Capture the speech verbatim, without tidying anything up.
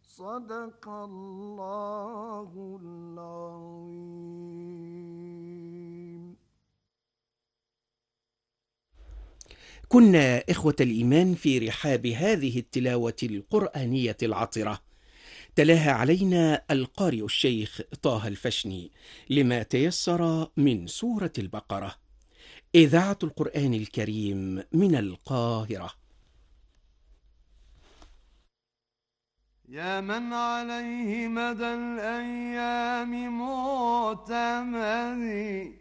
صدق الله العظيم. كنا إخوة الإيمان في رحاب هذه التلاوة القرآنية العطرة، تلاها علينا القارئ الشيخ طه الفشني لما تيسر من سورة البقرة. إذاعة القرآن الكريم من القاهرة. يا من عليه مدى الأيام معتمدي